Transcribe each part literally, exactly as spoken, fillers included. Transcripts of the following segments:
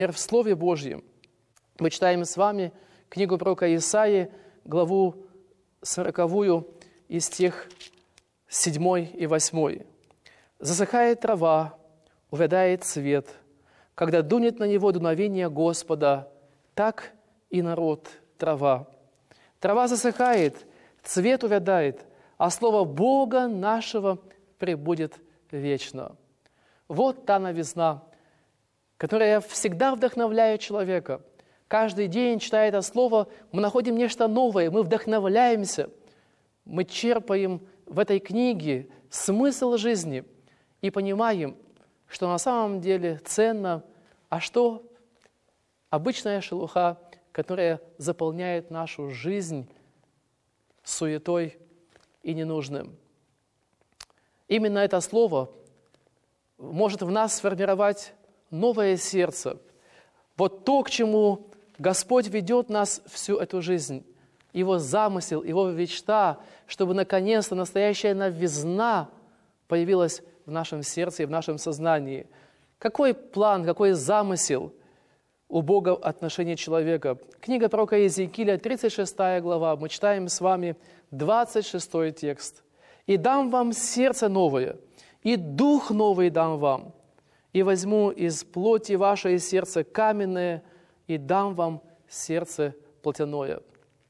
В Слове Божьем мы читаем с вами книгу пророка Исаии, главу сороковую, и стих седьмой и восьмой. «Засыхает трава, увядает цвет, когда дунет на него дуновение Господа, так и народ трава. Трава засыхает, цвет увядает, а слово Бога нашего пребудет вечно». Вот та новизна, которая всегда вдохновляет человека. Каждый день, читая это слово, мы находим нечто новое, мы вдохновляемся, мы черпаем в этой книге смысл жизни и понимаем, что на самом деле ценно, а что обычная шелуха, которая заполняет нашу жизнь суетой и ненужным. Именно это слово может в нас сформировать новое сердце. Вот то, к чему Господь ведет нас всю эту жизнь. Его замысел, Его мечта, чтобы наконец-то настоящая новизна появилась в нашем сердце и в нашем сознании. Какой план, какой замысел у Бога в отношении человека? Книга пророка Иезекииля, тридцать шестая глава, мы читаем с вами двадцать шестой текст. «И дам вам сердце новое, и дух новый дам вам, и возьму из плоти вашей сердце каменное, и дам вам сердце плотяное».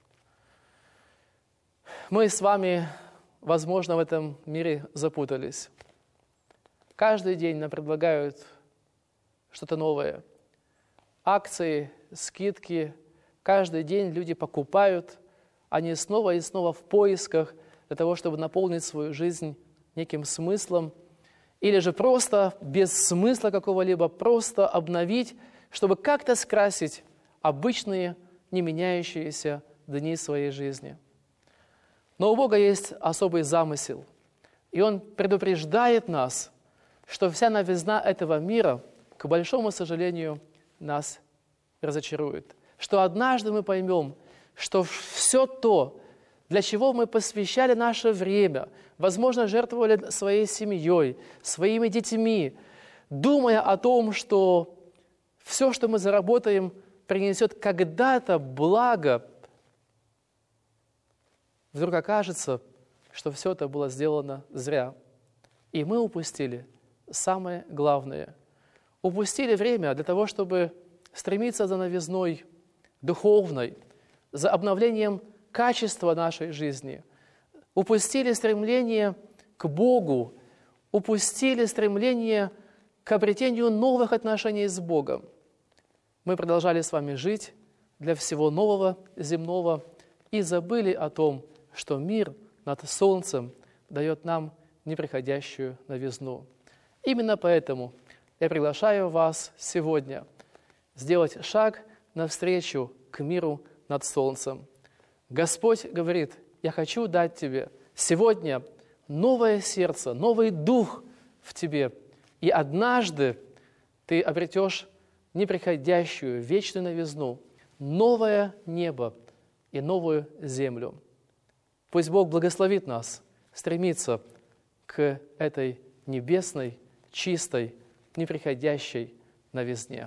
Мы с вами, возможно, в этом мире запутались. Каждый день нам предлагают что-то новое. Акции, скидки. Каждый день люди покупают. Они снова и снова в поисках для того, чтобы наполнить свою жизнь неким смыслом. Или же просто без смысла какого-либо, просто обновить, чтобы как-то скрасить обычные, не меняющиеся дни своей жизни. Но у Бога есть особый замысел. И Он предупреждает нас, что вся новизна этого мира, к большому сожалению, нас разочарует. Что однажды мы поймем, что все то, для чего мы посвящали наше время, возможно, жертвовали своей семьей, своими детьми, думая о том, что все, что мы заработаем, принесет когда-то благо, вдруг окажется, что все это было сделано зря. И мы упустили самое главное. Упустили время для того, чтобы стремиться за новизной духовной, за обновлением качества нашей жизни. Упустили стремление к Богу, упустили стремление к обретению новых отношений с Богом. Мы продолжали с вами жить для всего нового, земного, и забыли о том, что мир над солнцем дает нам неприходящую новизну. Именно поэтому я приглашаю вас сегодня сделать шаг навстречу к миру над солнцем. Господь говорит: я хочу дать тебе сегодня новое сердце, новый дух в тебе, и однажды ты обретешь неприходящую вечную новизну, новое небо и новую землю. Пусть Бог благословит нас стремиться к этой небесной, чистой, неприходящей новизне.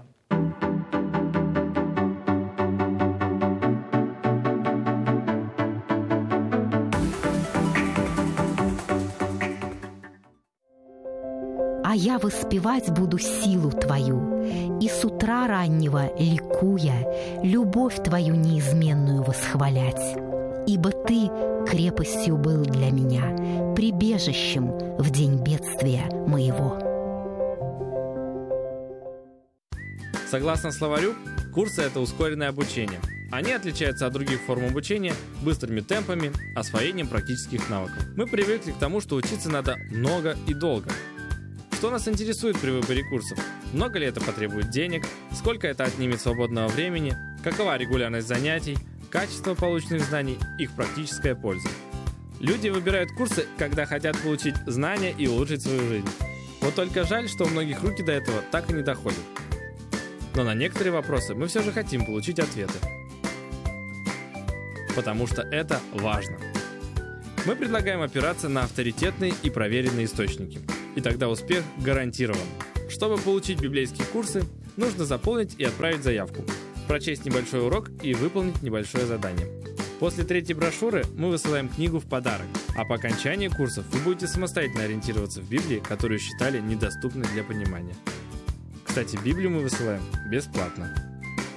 А я воспевать буду силу Твою, и с утра раннего, ликуя, любовь Твою неизменную восхвалять. Ибо Ты крепостью был для меня, прибежищем в день бедствия моего. Согласно словарю, курсы – это ускоренное обучение. Они отличаются от других форм обучения быстрыми темпами, освоением практических навыков. Мы привыкли к тому, что учиться надо много и долго. Что нас интересует при выборе курсов? Много ли это потребует денег? Сколько это отнимет свободного времени? Какова регулярность занятий? Качество полученных знаний, их практическая польза. Люди выбирают курсы, когда хотят получить знания и улучшить свою жизнь. Вот только жаль, что у многих руки до этого так и не доходят. Но на некоторые вопросы мы все же хотим получить ответы. Потому что это важно. Мы предлагаем опираться на авторитетные и проверенные источники. И тогда успех гарантирован. Чтобы получить библейские курсы, нужно заполнить и отправить заявку, прочесть небольшой урок и выполнить небольшое задание. После третьей брошюры мы высылаем книгу в подарок, а по окончании курсов вы будете самостоятельно ориентироваться в Библии, которую считали недоступной для понимания. Кстати, Библию мы высылаем бесплатно.